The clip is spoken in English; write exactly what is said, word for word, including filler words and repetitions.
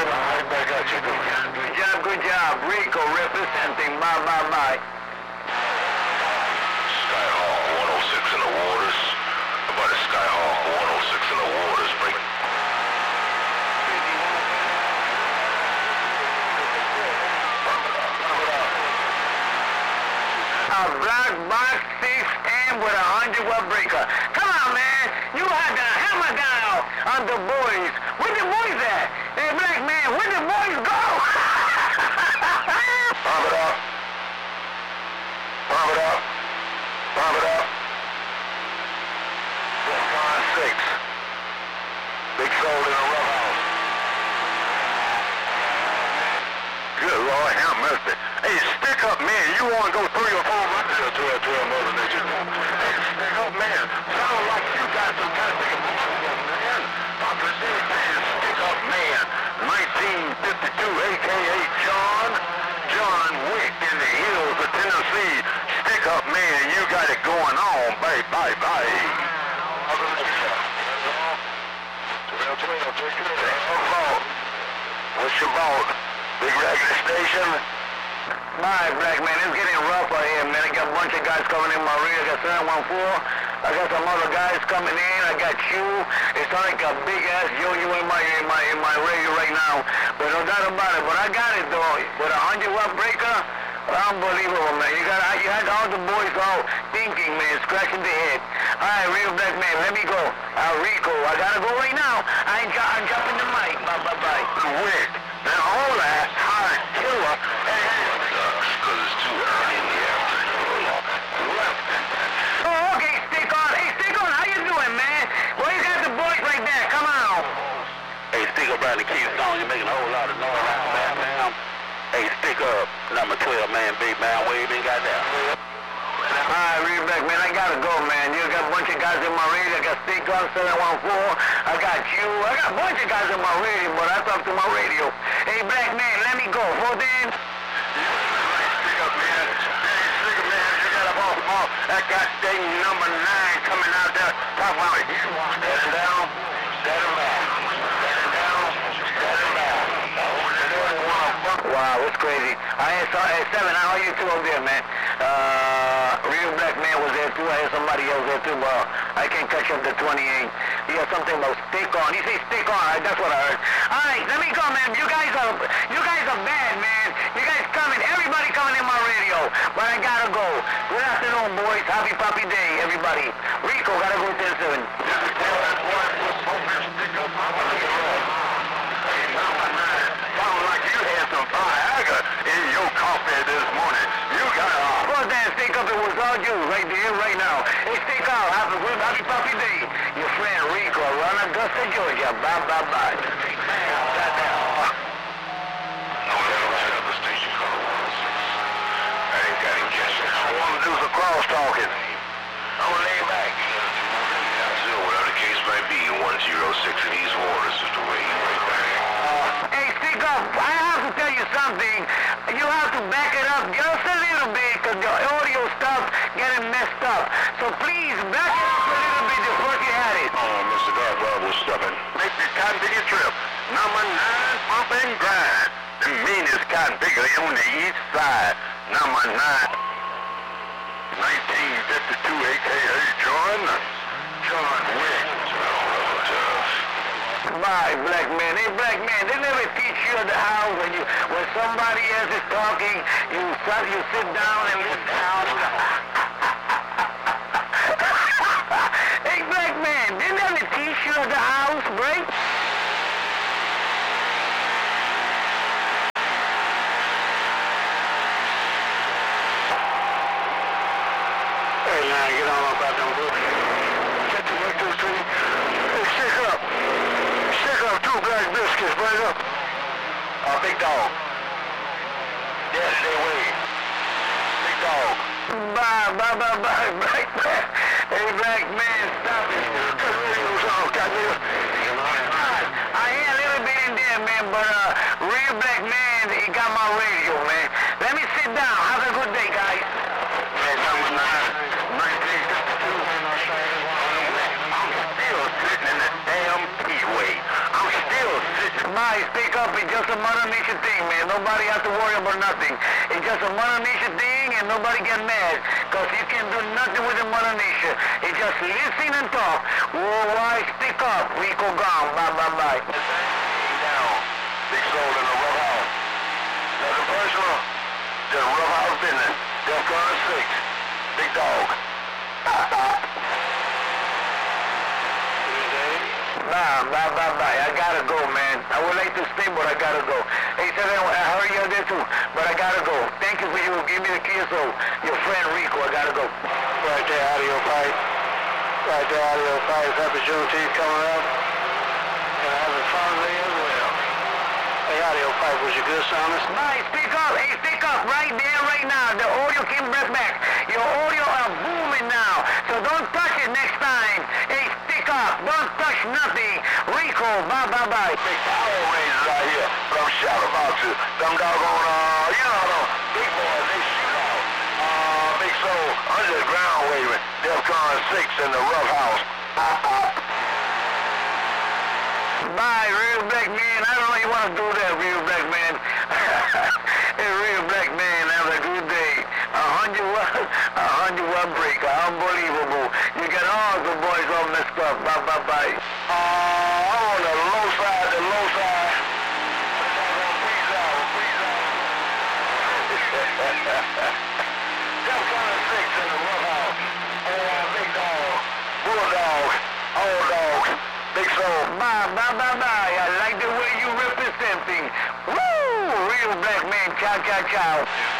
I got you. Good job, good job, good job. Rico representing. Bye, bye, bye. Skyhawk one oh six in the waters. About a Skyhawk one oh six in the waters. Break. A black box six M with a hundred watt breaker. Come on, man. You had the hammer down on the boys. Where the boys at? Hey, black man, where the boys go? Pump it up. Pump it up. Pump it up. Defcon six. Big soul in a rough house. Good Lord, have mercy. Hey, stick up, man. You want to go three or four months to a, to a Mother Nature. Hey, stick up, man. Sound like you got some kind of thing about man. Doctor Six man, stick up, man. nineteen fifty-two, a k a. John, John Wick in the hills of Tennessee. Stick up, man. You got it going on. Bye, bye, bye. Mother Nature. twelve twelve, take care. What's your vault? Big Raggedy Station? My black man, it's getting rough out here, man. I got a bunch of guys coming in my rear. I got seven one four. I got some other guys coming in. I got you. It's like a big ass yo-yo in my in my in my radio right now. But no doubt about it. But I got it though. With a hundred watt breaker, unbelievable, man. You got you had all the boys all thinking, man, scratching their head. All right, real black man, let me go. Uh, Rico, I gotta go right now. I ain't I'm dropping the mic. Bye bye bye. Wick. Now all that hard killer. Because it's too early in the afternoon. Oh, okay, stick on. Hey, stick on. How you doing, man? Well, you got the boys right there. Come on. Hey, stick up around the Keystone. You're making a whole lot of noise around there, man. Hey, stick up. Number twelve, man. Big man. Where you been got there? All right, real back, man. I gotta go, man. You got a bunch of guys in my radio. I got stick on seven one four. I got you. I got a bunch of guys in my radio, but I talk to my radio. Hey, black man, let me go. Hold in. Stick up, man. Hey, stick up, man. You got a ball, ball. That goddamn number nine coming out there. Talk about it. Set him down. Set him down. Set him down. Set him down. Wow, it's crazy. I had saw at seven. How are you two over there, man? Uh, real black man was there too. I had somebody else there too, but I can't catch up to twenty-eight. He had something about stick on. He said stick on. Right, that's what I heard. All right, let me go, man. You guys are, you guys are bad, man. You guys coming. Everybody coming in my radio, but I gotta go. Good afternoon, boys. Happy Poppy Day, everybody. Rico gotta go ten seven. In your coffee this morning, you got a... Well, then, stick up. It was all you right there, right now. Hey, stick out. Happy, happy Poppy Day. Your friend Rico, around Augusta, Georgia. Bye, bye, bye. Cross-talking. I'm gonna lay back. So whatever the case might be, one zero six in these waters is the way you right back. Uh, hey, stick up. I have to tell you something. You have to back it up just a little bit because the audio stuff getting messed up. So please back it up a little bit before you had it. Oh, Mister Godwell was stubborn. Make the cotton picking trip. Number nine, pump and grind. The meanest cotton picker on the east side. Number nine. nineteen fifty-two, a k a. John, John Wick. My black man, hey black man, they never teach you at the house when you when somebody else is talking, you sit, you sit down and listen out. Hey black man, they never teach you at the house, break? Get on up out them boots. Get to one, two, three. Hey, stick up. Stick up two black biscuits, brother. Uh, big dog. Yes, they wait. Big dog. Bye, bye, bye, bye, black man. Hey, black man, stop it. The radio's off, goddamn. I hear a little bit in there, man, but uh, real black man, he got my radio, man. Let me sit down. Have a good day, guys. Hey, number nine. nineteen fifty-two. I'm still sitting in the damn P-way. I'm still sitting. Ma, speak up. It's just a Mother Nature thing, man. Nobody has to worry about nothing. It's just a Mother Nature thing, and nobody get mad, because you can do nothing with the Mother Nature. It's just listen and talk. Worldwide, speak up. Rico gone. Bye, bye, bye. Down. Big Soul in the rough house. Nothing personal. Just rough house business. DEFCON six. Big dog. Bye, bye, bye, bye. I gotta go, man. I would like to stay, but I gotta go. Hey, seven, I heard you out there too, but I gotta go. Thank you for you. Give me the key, so your friend Rico, I gotta go. Right there, audio fight. Right there, audio fight. Happy Juneteenth coming up. And happy Father's Day as well. Hey, audio fight, was you good, Thomas? Bye, speak up. Hey, speak up right there, right now. The audio came right back. Your audio are booming now, so don't touch it next time. Hey, speak up. Don't touch nothing. Rico, bye, bye, bye. Big Power Rangers out here, but I'm shouting about you. Them doggone, uh, you know, them big boys, they shoot out. Uh, Big Soul, underground waving. DEFCON six in the rough house. Bye, Real Black Man. I don't know you want to do that, Real Black Man. Hey, Real Black Man, have a good day. A hundred watt, a hundred watt breaker. Unbelievable. You got all the boys all messed up. Bye, bye, bye. Uh, I'm on the low side, the low side. Freeze out, freeze out. DEFCON six in the rough house. Uh, big dog, bulldog, old dog, Big Soul. Bye, bye, bye, bye. I like the way you representing. Woo! Real Black Man. Ciao, ciao, ciao.